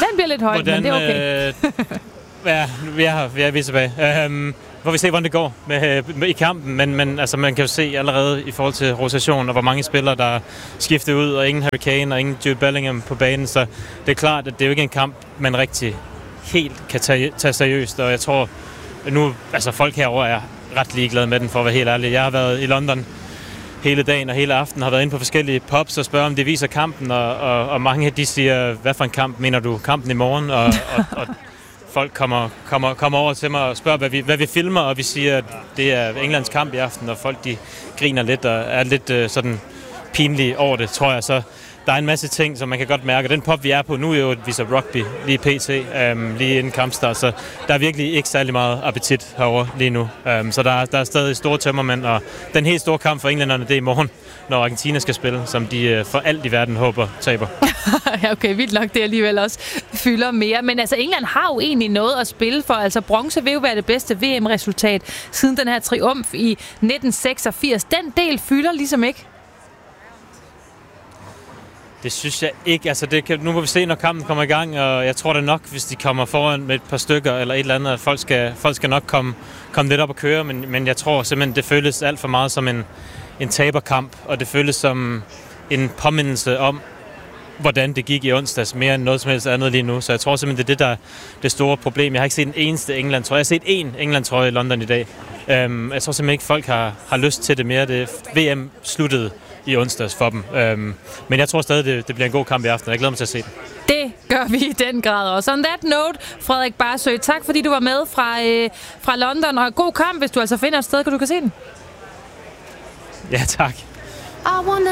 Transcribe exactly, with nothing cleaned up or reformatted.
Den bliver lidt højt, hvordan, men det er okay. øh, ja, vi er her, vi er vi er tilbage. Um, hvor vi ser, hvordan det går med, med, i kampen, men, men altså, man kan jo se allerede i forhold til rotation, og hvor mange spillere, der skifter ud, og ingen Harry Kane og ingen Jude Bellingham på banen, så det er klart, at det er jo ikke en kamp, man rigtig helt kan tage, tage seriøst, og jeg tror, nu, altså folk herovre er ret ligeglade med den, for at være helt ærlig. Jeg har været i London hele dagen og hele aftenen, har været inde på forskellige pubs og spørger, om de viser kampen, og, og, og mange de siger, hvad for en kamp mener du, kampen i morgen? Og, og, og folk kommer, kommer, kommer over til mig og spørger, hvad vi, hvad vi filmer, og vi siger, at det er Englands kamp i aften, og folk de griner lidt og er lidt uh, sådan pinlige over det, tror jeg. Så der er en masse ting, som man kan godt mærke. Den pop, vi er på nu, er jo, at vi så rugby lige pt. Um, lige inden kampstart, så der er virkelig ikke særlig meget appetit herovre lige nu. Um, så der, der er stadig store tømmermænd, og den helt store kamp for englænderne, det er i morgen, når Argentina skal spille, som de uh, for alt i verden håber taber. Ja, okay, vildt nok, det alligevel også fylder mere. Men altså, England har jo egentlig noget at spille for. Altså, bronze vil jo være det bedste V M-resultat siden den her triumf i nitten seksogfirs. Den del fylder ligesom ikke. Det synes jeg ikke. Altså, det kan, nu må vi se, når kampen kommer i gang, og jeg tror det nok, hvis de kommer foran med et par stykker eller et eller andet, at folk skal, folk skal nok komme, komme lidt op og køre, men, men jeg tror simpelthen, det føles alt for meget som en, en taberkamp, og det føles som en påmindelse om, hvordan det gik i onsdags, mere end noget som helst andet lige nu. Så jeg tror simpelthen, det er det, der er det store problem. Jeg har ikke set en eneste England-trøje. Jeg har set én England-trøje i London i dag. Um, jeg tror simpelthen ikke, folk har, har lyst til det mere. Det V M sluttede i onsdags for dem. Um, men jeg tror stadig, det, det bliver en god kamp i aften. Jeg glæder mig til at se det. Det gør vi i den grad også. On that note, Frederik Barsøe, tak fordi du var med fra, øh, fra London. Og god kamp, hvis du altså finder et sted, kan du kan se den. Ja, tak.